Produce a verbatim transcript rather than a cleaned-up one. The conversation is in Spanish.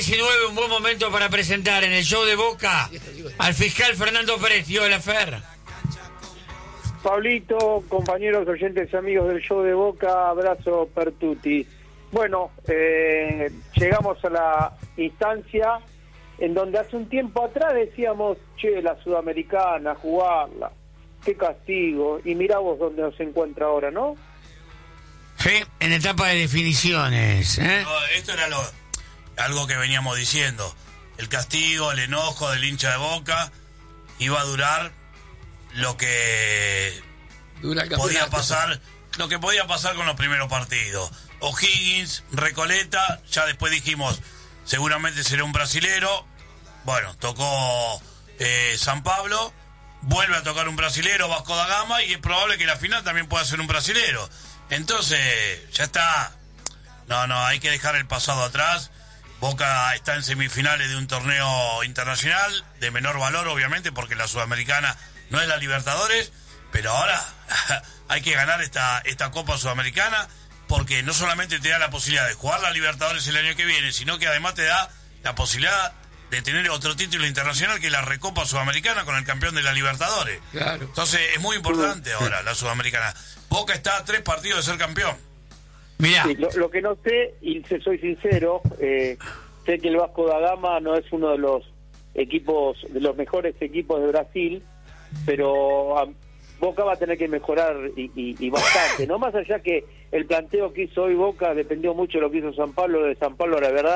diecinueve, un buen momento para presentar en el show de Boca al fiscal Fernando Pérez. Hola, Fer. Pablito, compañeros, oyentes y amigos del show de Boca, abrazo Pertuti. Bueno, eh, llegamos a la instancia en donde hace un tiempo atrás decíamos, che, la Sudamericana, jugarla, qué castigo, y mirá vos dónde nos encuentra ahora, ¿no? Sí, en etapa de definiciones, ¿eh? No, esto era lo, algo que veníamos diciendo. El castigo, el enojo del hincha de Boca iba a durar lo que Dura podía pasar, lo que podía pasar con los primeros partidos. O'Higgins, Recoleta, ya después dijimos, seguramente será un brasilero. Bueno, tocó eh, San Pablo, vuelve a tocar un brasilero, Vasco da Gama, y es probable que la final también pueda ser un brasilero. Entonces, ya está. No, no, hay que dejar el pasado atrás. Boca está en semifinales de un torneo internacional, de menor valor, obviamente, porque la Sudamericana no es la Libertadores, pero ahora hay que ganar esta, esta Copa Sudamericana, porque no solamente te da la posibilidad de jugar la Libertadores el año que viene, sino que además te da la posibilidad de tener otro título internacional, que es la Recopa Sudamericana con el campeón de la Libertadores. Claro. Entonces es muy importante ahora la Sudamericana. Boca está a tres partidos de ser campeón. Mirá. Sí, lo, lo que no sé, y se soy sincero, eh, sé que el Vasco da Gama no es uno de los equipos, de los mejores equipos de Brasil, pero a, Boca va a tener que mejorar y, y, y bastante, no más allá que el planteo que hizo hoy Boca dependió mucho de lo que hizo San Pablo. De San Pablo, la verdad,